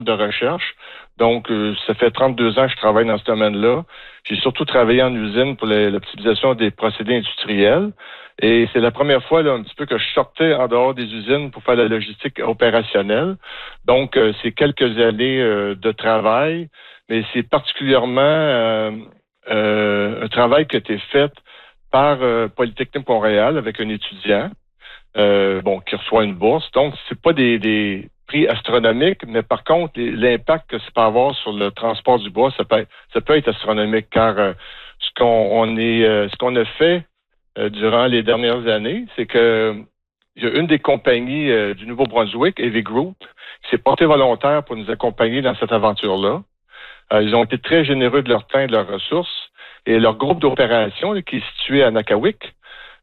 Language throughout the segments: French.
de recherche. Donc, ça fait 32 ans que je travaille dans ce domaine-là. J'ai surtout travaillé en usine pour l'optimisation des procédés industriels. Et c'est la première fois, là, un petit peu que je sortais en dehors des usines pour faire la logistique opérationnelle. Donc, c'est quelques années de travail, mais c'est particulièrement un travail qui a été fait par Polytechnique Montréal avec un étudiant, qui reçoit une bourse. Donc, c'est pas des prix astronomiques, mais par contre, l'impact que ça peut avoir sur le transport du bois, ça peut être astronomique, car ce qu'on a fait durant les dernières années, c'est que il y a une des compagnies du Nouveau-Brunswick, Heavy Group, qui s'est portée volontaire pour nous accompagner dans cette aventure-là. Ils ont été très généreux de leur temps et de leurs ressources. Et leur groupe d'opération, qui est situé à Nakawik,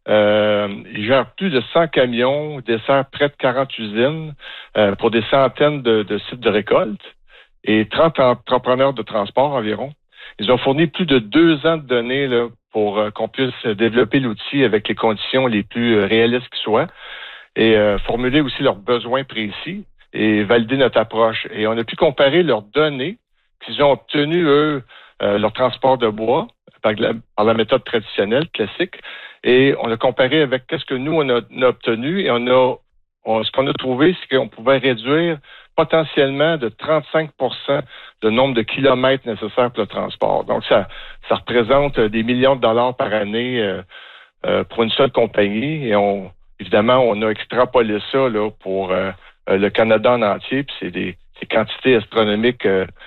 il gère plus de 100 camions, dessert près de 40 usines pour des centaines de sites de récolte et 30 entrepreneurs de transport environ. Ils ont fourni plus de 2 ans de données là, pour qu'on puisse développer l'outil avec les conditions les plus réalistes qui soient et formuler aussi leurs besoins précis et valider notre approche. Et on a pu comparer leurs données qu'ils ont obtenues, eux, leur transport de bois par la méthode traditionnelle, classique, et on a comparé avec ce que nous, on a obtenu, et ce qu'on a trouvé, c'est qu'on pouvait réduire potentiellement de 35 % le nombre de kilomètres nécessaires pour le transport. Donc, ça représente des millions de dollars par année pour une seule compagnie, et évidemment, on a extrapolé ça là, pour le Canada en entier, puis c'est des quantités astronomiques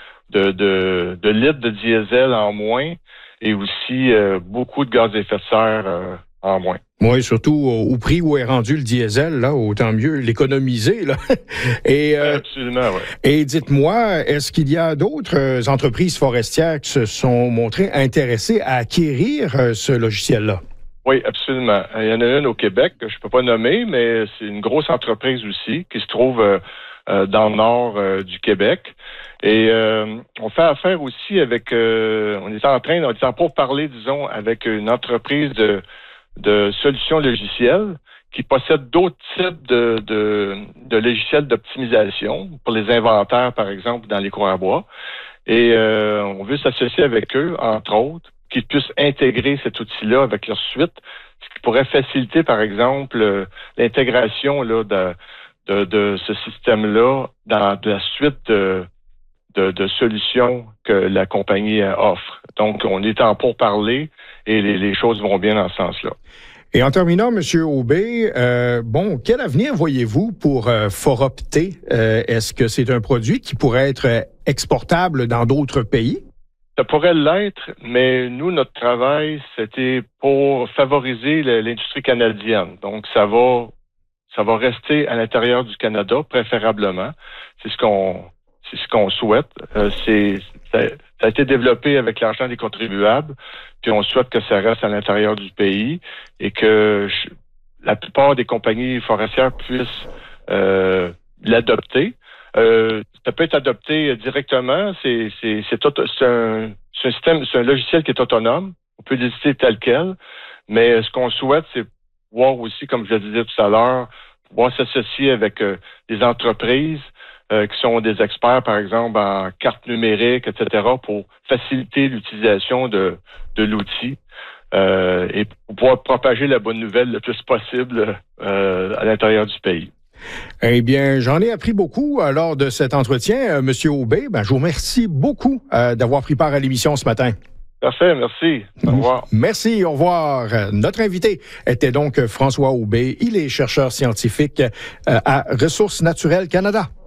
de litres de diesel en moins, et aussi beaucoup de gaz à effet de serre en moins. Oui, surtout au prix où est rendu le diesel, là, autant mieux l'économiser, là. Absolument, oui. Et dites-moi, est-ce qu'il y a d'autres entreprises forestières qui se sont montrées intéressées à acquérir ce logiciel-là? Oui, absolument. Il y en a une au Québec que je peux pas nommer, mais c'est une grosse entreprise aussi qui se trouve dans le nord du Québec. Et on fait affaire aussi avec, on est en pourparlers, disons, avec une entreprise de solutions logicielles qui possède d'autres types de logiciels d'optimisation pour les inventaires, par exemple, dans les coins à bois. Et on veut s'associer avec eux, entre autres, qu'ils puissent intégrer cet outil-là avec leur suite, ce qui pourrait faciliter, par exemple, l'intégration là, de ce système-là dans la suite de solutions que la compagnie offre. Donc, on est en pourparlers et les choses vont bien dans ce sens-là. Et en terminant, M. Aubé, quel avenir voyez-vous pour Foropté? Est-ce que c'est un produit qui pourrait être exportable dans d'autres pays? Ça pourrait l'être, mais nous, notre travail, c'était pour favoriser l'industrie canadienne. Donc, ça va rester à l'intérieur du Canada, préférablement. C'est ce qu'on souhaite. Ça a été développé avec l'argent des contribuables, puis on souhaite que ça reste à l'intérieur du pays et que la plupart des compagnies forestières puissent l'adopter. Ça peut être adopté directement. C'est un logiciel qui est autonome. On peut l'éditer tel quel, mais ce qu'on souhaite, c'est voir aussi, comme je le disais tout à l'heure, pouvoir s'associer avec des entreprises qui sont des experts, par exemple, en cartes numériques, etc., pour faciliter l'utilisation de l'outil et pour pouvoir propager la bonne nouvelle le plus possible à l'intérieur du pays. Eh bien, j'en ai appris beaucoup lors de cet entretien. Monsieur Aubé, je vous remercie beaucoup d'avoir pris part à l'émission ce matin. Parfait, merci. Au revoir. Merci, au revoir. Notre invité était donc François Aubé. Il est chercheur scientifique à Ressources naturelles Canada.